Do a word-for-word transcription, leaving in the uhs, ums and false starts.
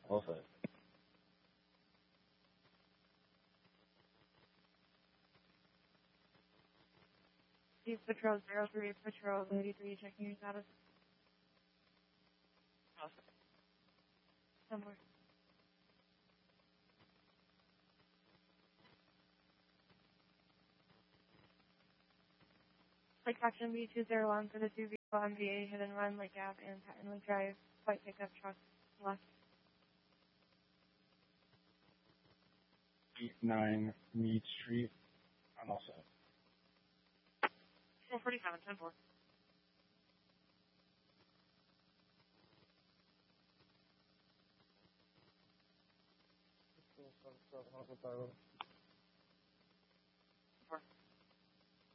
All set. Chief Patrol zero three, Patrol eighty-three, checking your status. All set. Somewhere. Like Action B two zero one for the two vehicle M V A hit and run Lake Ave and Patton Lake Drive, white pickup truck left. eight nine Mead Street. I'm all set. four forty-seven, ten four. Seven seven,